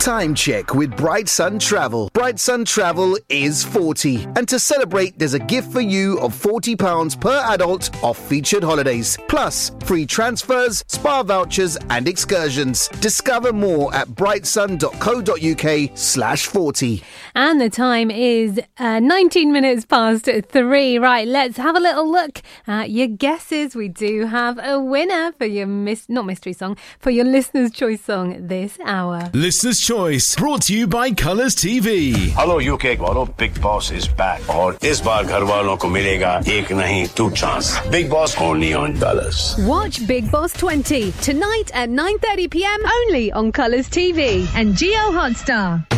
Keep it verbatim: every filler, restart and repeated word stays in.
Time check with Bright Sun Travel. Bright Sun Travel is forty. And to celebrate, there's a gift for you of forty pounds per adult off featured holidays. Plus, free transfers, spa vouchers and excursions. Discover more at brightsun.co.uk slash 40. And the time is uh, nineteen minutes past three. Right, let's have a little look at your guesses. We do have a winner for your, mis- not mystery song, for your Listener's Choice song this hour. Listener's Choice, brought to you by Colours T V. Hello U K वालों, Big Boss is back और इस बार घर वालों को मिलेगा एक नहीं two chance. Big Boss only on Colours. Watch Big Boss twenty tonight at nine thirty p m only on Colours T V and Geo Hotstar.